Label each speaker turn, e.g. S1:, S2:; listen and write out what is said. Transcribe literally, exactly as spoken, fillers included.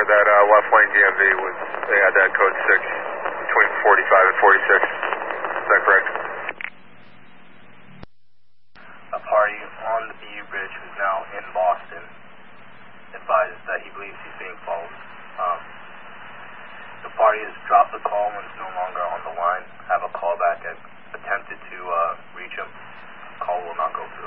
S1: that uh, left lane D M V was, they had that code six between forty-five and forty-six. Is that correct?
S2: A party on the B U Bridge who's now in Boston advises that he believes he's being followed. Um, the party has dropped the call and is no longer on the line. Have a callback and attempted to uh, reach him. Call will not go through.